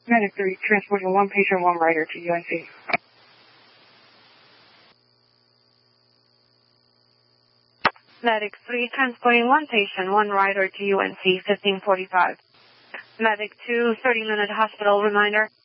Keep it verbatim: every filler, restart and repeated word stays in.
Medic three, transporting one patient, one rider to U N C. Medic three, transporting one patient, one rider to U N C, fifteen forty-five. Medic two, thirty minute hospital reminder.